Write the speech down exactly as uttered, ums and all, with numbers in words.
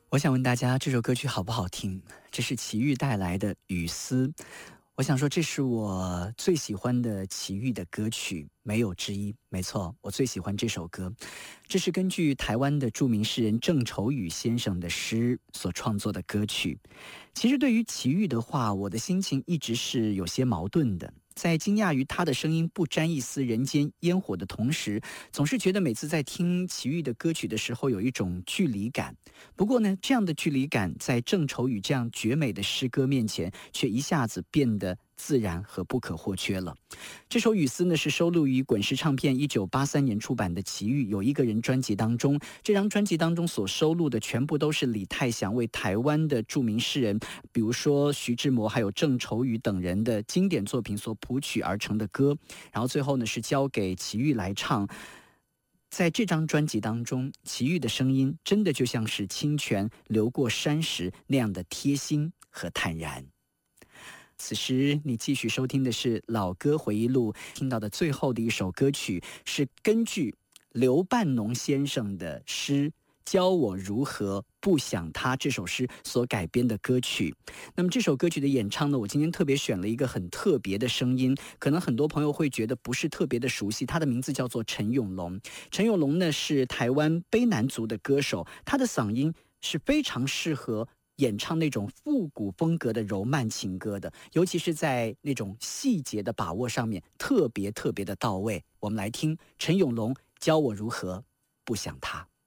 我想问大家，这首歌曲好不好听？这是齐豫带来的《雨丝》。我想说，这是我最喜欢的齐豫的歌曲，没有之一。没错，我最喜欢这首歌。这是根据台湾的著名诗人郑愁予先生的诗所创作的歌曲。其实对于齐豫的话，我的心情一直是有些矛盾的。在惊讶于他的声音不沾一丝人间烟火的同时，总是觉得每次在听齐豫的歌曲的时候有一种距离感。不过呢，这样的距离感在郑愁予这样绝美的诗歌面前，却一下子变得自然和不可或缺了。这首《雨丝》呢，是收录于滚石唱片一九八三年出版的齐豫有一个人专辑当中。这张专辑当中所收录的全部都是李泰祥为台湾的著名诗人，比如说徐志摩还有郑愁予等人的经典作品所谱曲而成的歌。然后最后呢，是交给齐豫来唱。在这张专辑当中，齐豫的声音真的就像是清泉流过山石那样的贴心和坦然。此时你继续收听的是老歌回忆录，听到的最后的一首歌曲是根据刘半农先生的诗教我如何不想他这首诗所改编的歌曲。那么这首歌曲的演唱呢，我今天特别选了一个很特别的声音，可能很多朋友会觉得不是特别的熟悉，他的名字叫做陈永龙。陈永龙呢是台湾卑南族的歌手，他的嗓音是非常适合演唱那种复古风格的柔慢情歌的，尤其是在那种细节的把握上面特别特别的到位。我们来听陈永龙教我如何不想他。